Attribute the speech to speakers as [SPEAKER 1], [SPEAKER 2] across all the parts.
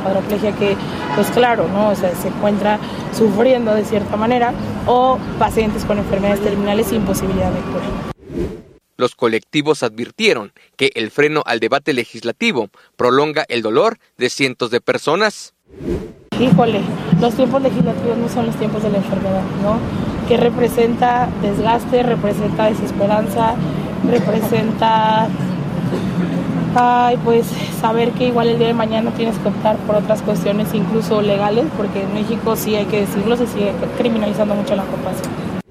[SPEAKER 1] cuadriplegia que, pues claro, ¿no? O sea, se encuentra sufriendo de cierta manera, o pacientes con enfermedades terminales sin posibilidad de cura.
[SPEAKER 2] Los colectivos advirtieron que el freno al debate legislativo prolonga el dolor de cientos de personas.
[SPEAKER 1] Híjole, los tiempos legislativos no son los tiempos de la enfermedad, ¿no? Que representa desgaste, representa desesperanza, representa pues saber que igual el día de mañana tienes que optar por otras cuestiones incluso legales, porque en México sí hay que decirlo, se sigue criminalizando mucho la compasión.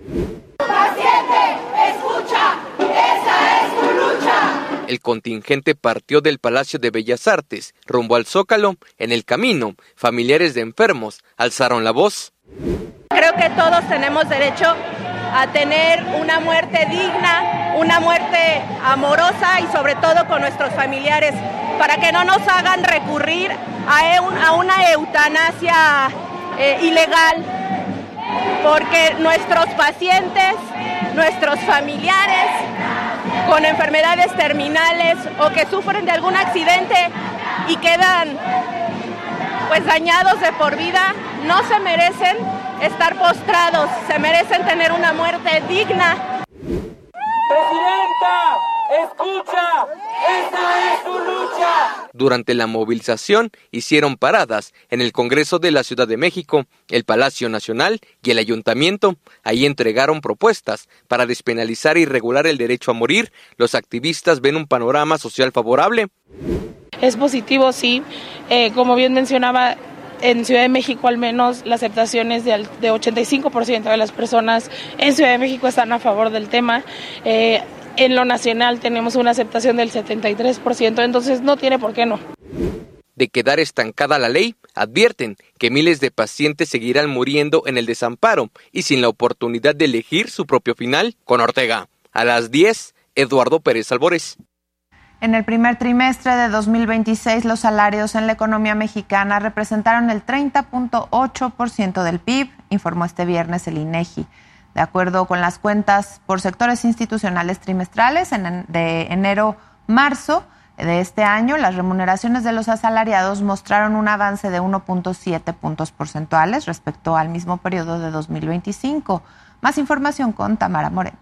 [SPEAKER 2] El contingente partió del Palacio de Bellas Artes rumbo al Zócalo. En el camino, familiares de enfermos alzaron la voz.
[SPEAKER 3] Creo que todos tenemos derecho a tener una muerte digna, una muerte amorosa y sobre todo con nuestros familiares, para que no nos hagan recurrir a una eutanasia ilegal, porque nuestros pacientes, nuestros familiares con enfermedades terminales o que sufren de algún accidente y quedan pues dañados de por vida, no se merecen estar postrados, se merecen tener una muerte digna.
[SPEAKER 4] ¡Presidenta! ¡Escucha! ¡Esta es su lucha!
[SPEAKER 2] Durante la movilización hicieron paradas en el Congreso de la Ciudad de México, el Palacio Nacional y el Ayuntamiento. Ahí entregaron propuestas para despenalizar y regular el derecho a morir. Los activistas ven un panorama social favorable.
[SPEAKER 1] Es positivo, sí. Como bien mencionaba, en Ciudad de México al menos la aceptación es de 85% de las personas en Ciudad de México están a favor del tema. En lo nacional tenemos una aceptación del 73%, entonces no tiene por qué no.
[SPEAKER 2] De quedar estancada la ley, advierten que miles de pacientes seguirán muriendo en el desamparo y sin la oportunidad de elegir su propio final. Con Ortega, a las 10, Eduardo Pérez Albores.
[SPEAKER 5] En el primer trimestre de 2026, los salarios en la economía mexicana representaron el 30.8% del PIB, informó este viernes el INEGI. De acuerdo con las cuentas por sectores institucionales trimestrales, de enero-marzo de este año, las remuneraciones de los asalariados mostraron un avance de 1.7 puntos porcentuales respecto al mismo periodo de 2025. Más información con Tamara Moreno.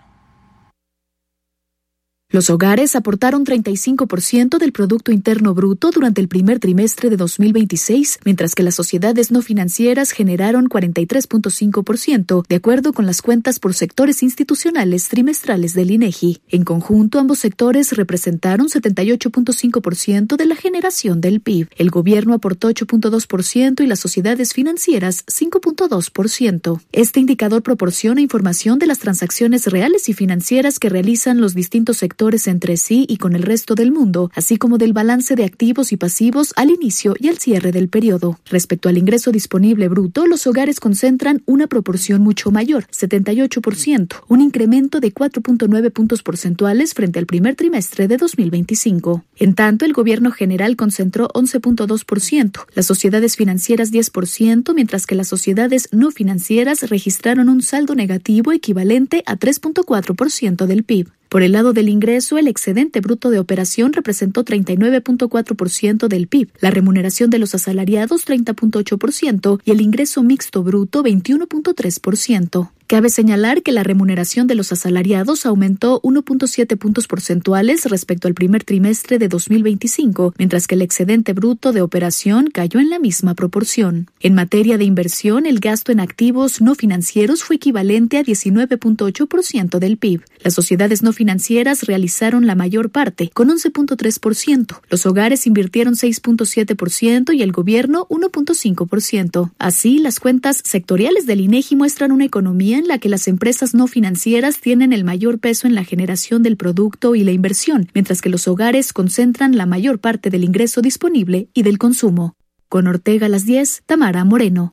[SPEAKER 6] Los hogares aportaron 35% del Producto Interno Bruto durante el primer trimestre de 2026, mientras que las sociedades no financieras generaron 43.5%, de acuerdo con las cuentas por sectores institucionales trimestrales del INEGI. En conjunto, ambos sectores representaron 78.5% de la generación del PIB. El gobierno aportó 8.2% y las sociedades financieras 5.2%. Este indicador proporciona información de las transacciones reales y financieras que realizan los distintos sectores entre sí y con el resto del mundo, así como del balance de activos y pasivos al inicio y al cierre del periodo. Respecto al ingreso disponible bruto, los hogares concentran una proporción mucho mayor, 78%, un incremento de 4.9 puntos porcentuales frente al primer trimestre de 2025. En tanto, el gobierno general concentró 11.2%, las sociedades financieras 10%, mientras que las sociedades no financieras registraron un saldo negativo equivalente a 3.4% del PIB. Por el lado del ingreso, el excedente bruto de operación representó 39.4% del PIB, la remuneración de los asalariados 30.8% y el ingreso mixto bruto 21.3%. Cabe señalar que la remuneración de los asalariados aumentó 1.7 puntos porcentuales respecto al primer trimestre de 2025, mientras que el excedente bruto de operación cayó en la misma proporción. En materia de inversión, el gasto en activos no financieros fue equivalente a 19.8% del PIB. Las sociedades no financieras realizaron la mayor parte, con 11.3%. Los hogares invirtieron 6.7% y el gobierno 1.5%. Así, las cuentas sectoriales del INEGI muestran una economía en la que las empresas no financieras tienen el mayor peso en la generación del producto y la inversión, mientras que los hogares concentran la mayor parte del ingreso disponible y del consumo. Con Ortega a las 10, Tamara Moreno.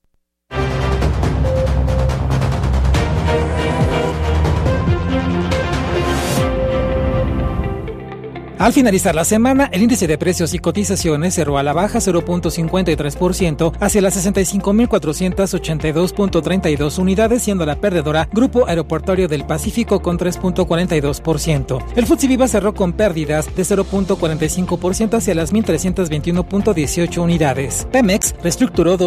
[SPEAKER 7] Al finalizar la semana, el índice de precios y cotizaciones cerró a la baja 0.53% hacia las 65.482.32 unidades, siendo la perdedora Grupo Aeroportuario del Pacífico con 3.42%. El FTSE Viva cerró con pérdidas de 0.45% hacia las 1.321.18 unidades. Pemex reestructuró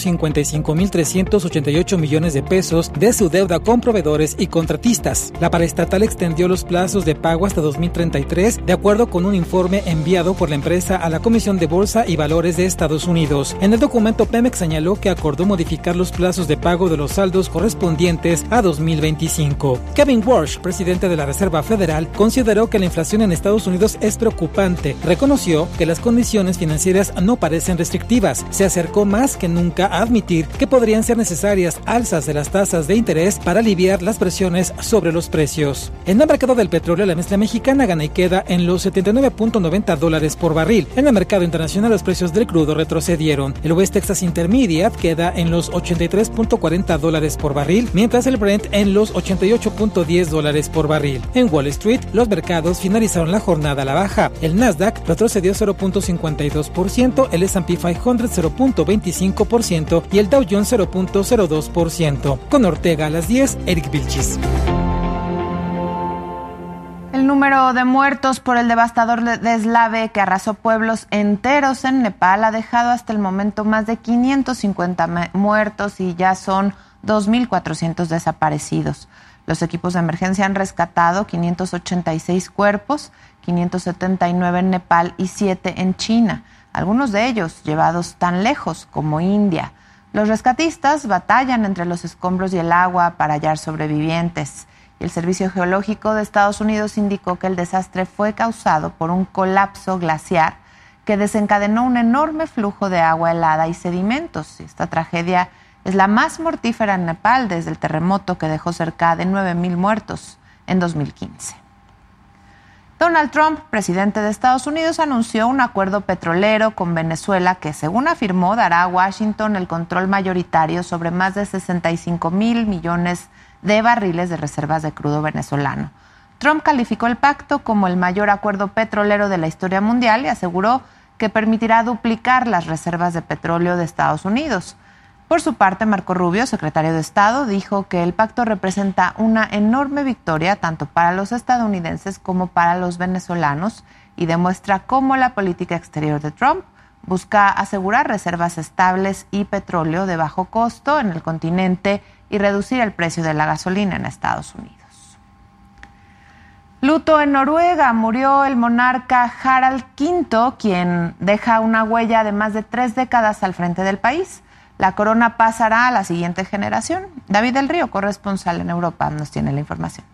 [SPEAKER 7] 255.388 millones de pesos de su deuda con proveedores y contratistas. La paraestatal extendió los plazos de pago hasta 2033, de acuerdo con un informe enviado por la empresa a la Comisión de Bolsa y Valores de Estados Unidos. En el documento, Pemex señaló que acordó modificar los plazos de pago de los saldos correspondientes a 2025. Kevin Warsh, presidente de la Reserva Federal, consideró que la inflación en Estados Unidos es preocupante. Reconoció que las condiciones financieras no parecen restrictivas. Se acercó más que nunca a admitir que podrían ser necesarias alzas de las tasas de interés para aliviar las presiones sobre los precios. En el mercado del petróleo, la mezcla mexicana gana y queda en los $79.90 por barril. En el mercado internacional, los precios del crudo retrocedieron. El West Texas Intermediate queda en los $83.40 por barril, mientras el Brent en los $88.10 por barril. En Wall Street, los mercados finalizaron la jornada a la baja. El Nasdaq retrocedió 0.52%, el S&P 500 0.25% y el Dow Jones 0.02%. Con Ortega a las 10, Eric Vilchis.
[SPEAKER 5] El número de muertos por el devastador deslave que arrasó pueblos enteros en Nepal ha dejado hasta el momento más de 550 muertos y ya son 2.400 desaparecidos. Los equipos de emergencia han rescatado 586 cuerpos, 579 en Nepal y 7 en China, algunos de ellos llevados tan lejos como India. Los rescatistas batallan entre los escombros y el agua para hallar sobrevivientes. Y el Servicio Geológico de Estados Unidos indicó que el desastre fue causado por un colapso glaciar que desencadenó un enorme flujo de agua helada y sedimentos. Esta tragedia es la más mortífera en Nepal desde el terremoto que dejó cerca de 9,000 muertos en 2015. Donald Trump, presidente de Estados Unidos, anunció un acuerdo petrolero con Venezuela que, según afirmó, dará a Washington el control mayoritario sobre más de 65,000 millones de barriles de reservas de crudo venezolano. Trump calificó el pacto como el mayor acuerdo petrolero de la historia mundial y aseguró que permitirá duplicar las reservas de petróleo de Estados Unidos. Por su parte, Marco Rubio, secretario de Estado, dijo que el pacto representa una enorme victoria tanto para los estadounidenses como para los venezolanos y demuestra cómo la política exterior de Trump busca asegurar reservas estables y petróleo de bajo costo en el continente y reducir el precio de la gasolina en Estados Unidos. Luto en Noruega. Murió el monarca Harald V, quien deja una huella de más de 3 décadas al frente del país. La corona pasará a la siguiente generación. David del Río, corresponsal en Europa, nos tiene la información.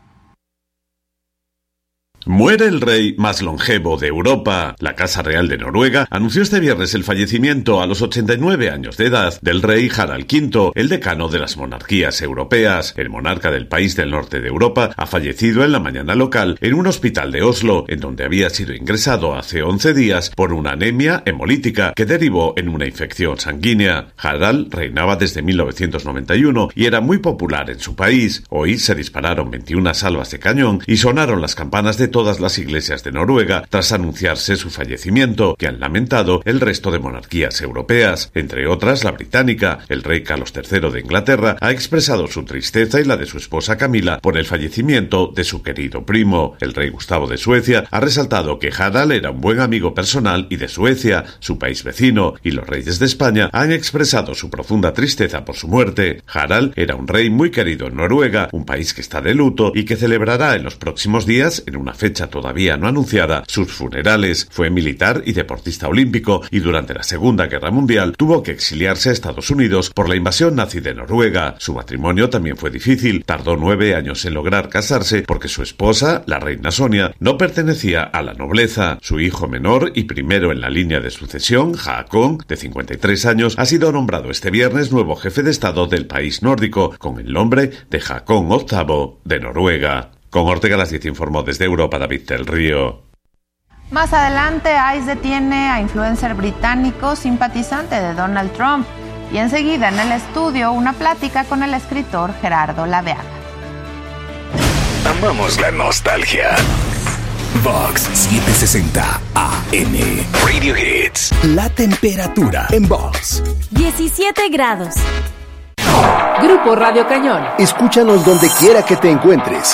[SPEAKER 8] Muere el rey más longevo de Europa. La Casa Real de Noruega anunció este viernes el fallecimiento a los 89 años de edad del rey Harald V, el decano de las monarquías europeas. El monarca del país del norte de Europa ha fallecido en la mañana local en un hospital de Oslo, en donde había sido ingresado hace 11 días por una anemia hemolítica que derivó en una infección sanguínea. Harald reinaba desde 1991 y era muy popular en su país. Hoy se dispararon 21 salvas de cañón y sonaron las campanas de todas las iglesias de Noruega tras anunciarse su fallecimiento, que han lamentado el resto de monarquías europeas, entre otras la británica. El rey Carlos III de Inglaterra ha expresado su tristeza y la de su esposa Camila por el fallecimiento de su querido primo. El rey Gustavo de Suecia ha resaltado que Harald era un buen amigo personal y de Suecia, su país vecino, y los reyes de España han expresado su profunda tristeza por su muerte. Harald era un rey muy querido en Noruega, un país que está de luto y que celebrará en los próximos días, en una fecha todavía no anunciada, sus funerales. Fue militar y deportista olímpico y durante la Segunda Guerra Mundial tuvo que exiliarse a Estados Unidos por la invasión nazi de Noruega. Su matrimonio también fue difícil. Tardó 9 años en lograr casarse porque su esposa, la reina Sonia, no pertenecía a la nobleza. Su hijo menor y primero en la línea de sucesión, Haakon, de 53 años, ha sido nombrado este viernes nuevo jefe de Estado del país nórdico, con el nombre de Haakon VIII de Noruega. Con Ortega a las 10 informó desde Europa David del Río.
[SPEAKER 5] Más adelante, ICE detiene a influencer británico simpatizante de Donald Trump. Y enseguida en el estudio, una plática con el escritor Gerardo Laveaga.
[SPEAKER 9] Amamos la nostalgia. Vox 760 AM. Radio Hits. La temperatura en Vox.
[SPEAKER 10] 17 grados.
[SPEAKER 11] Grupo Radio Cañón.
[SPEAKER 12] Escúchanos donde quiera que te encuentres.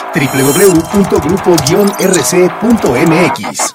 [SPEAKER 12] www.grupo-rc.mx.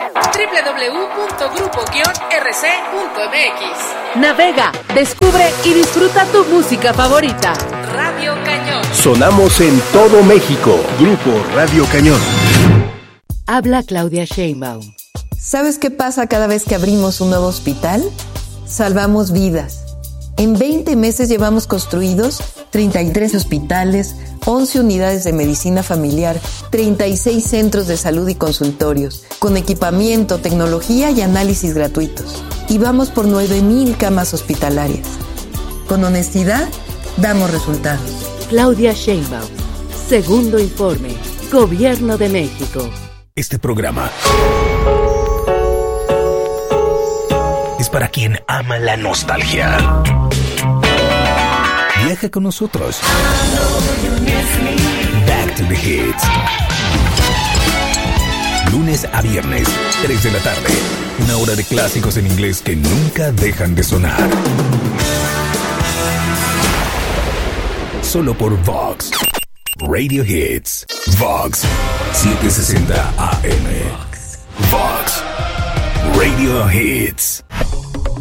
[SPEAKER 11] www.grupo-rc.mx. Navega, descubre y disfruta tu música favorita. Radio Cañón.
[SPEAKER 12] Sonamos en todo México. Grupo Radio Cañón.
[SPEAKER 11] Habla Claudia Sheinbaum.
[SPEAKER 13] ¿Sabes qué pasa cada vez que abrimos un nuevo hospital? Salvamos vidas. En 20 meses llevamos construidos 33 hospitales, 11 unidades de medicina familiar, 36 centros de salud y consultorios, con equipamiento, tecnología y análisis gratuitos. Y vamos por 9,000 camas hospitalarias. Con honestidad, damos resultados.
[SPEAKER 11] Claudia Sheinbaum. Segundo informe. Gobierno de México.
[SPEAKER 9] Este programa es para quien ama la nostalgia. Viaja con nosotros. Back to the Hits. Lunes a viernes, 3 de la tarde. Una hora de clásicos en inglés que nunca dejan de sonar. Solo por Vox. Radio Hits. Vox 760 AM. Vox Radio Hits.